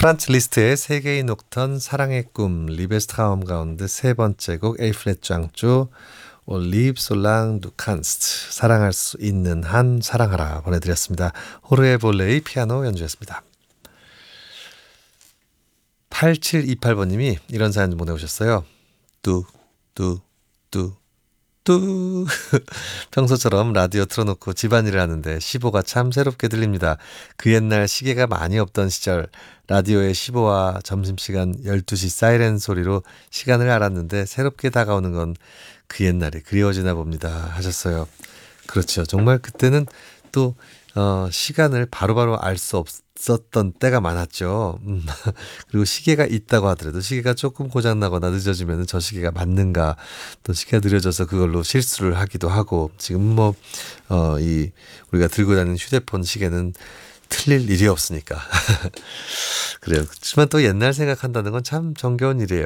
프란츠 리스트의 세계인 녹턴 사랑의 꿈 리베스트라움 가운데 세 번째 곡 에이플렛 짱조 올리브 솔랑 두칸스트 사랑할 수 있는 한 사랑하라 보내드렸습니다. 호르에 볼레의 피아노 연주였습니다. 8728번님이 이런 사연 보내오셨어요. 뚜 평소처럼 라디오 틀어놓고 집안일을 하는데 시보가 참 새롭게 들립니다. 그 옛날 시계가 많이 없던 시절 라디오의 시보와 점심시간 12시 사이렌 소리로 시간을 알았는데 새롭게 다가오는 건 그 옛날이 그리워지나 봅니다 하셨어요. 그렇죠. 정말 그때는 또 시간을 바로바로 알 수 없었던 때가 많았죠. 그리고 시계가 있다고 하더라도 시계가 조금 고장나거나 늦어지면 저 시계가 맞는가 또 시계가 느려져서 그걸로 실수를 하기도 하고 지금 우리가 들고 다니는 휴대폰 시계는 틀릴 일이 없으니까. 그래요. 그렇지만 또 옛날 생각한다는 건 참 정겨운 일이에요.